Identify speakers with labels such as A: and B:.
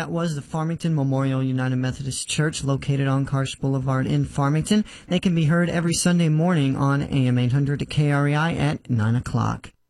A: that was the Farmington Memorial United Methodist Church, located on Karsh Boulevard in Farmington. They can be heard every Sunday morning on AM 800 KREI at 9 o'clock.